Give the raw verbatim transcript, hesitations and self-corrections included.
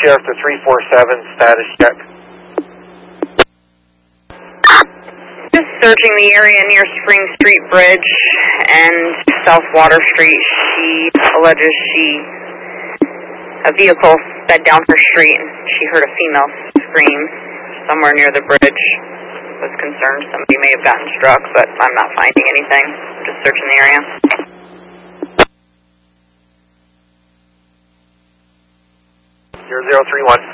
Sheriff to three four seven, status check. Just searching the area near Spring Street Bridge and South Water Street. She alleges she, a vehicle sped down her street and she heard a female scream somewhere near the bridge. Was concerned somebody may have gotten struck, but I'm not finding anything. Just searching the area. zero zero three one.